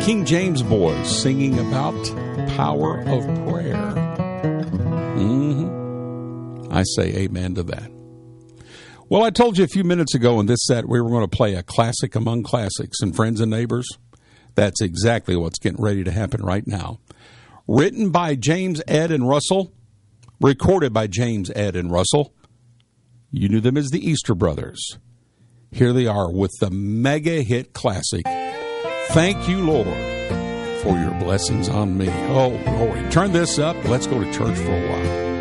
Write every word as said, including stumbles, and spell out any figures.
King James boys singing about power of prayer. Mm-hmm. I say amen to that. Well, I told you a few minutes ago in this set we were going to play a classic among classics. And friends and neighbors, that's exactly what's getting ready to happen right now. Written by James, Ed, and Russell. Recorded by James, Ed, and Russell. You knew them as the Easter Brothers. Here they are with the mega hit classic, Thank You, Lord, for Your Blessings on Me. Oh, glory. Turn this up. Let's go to church for a while.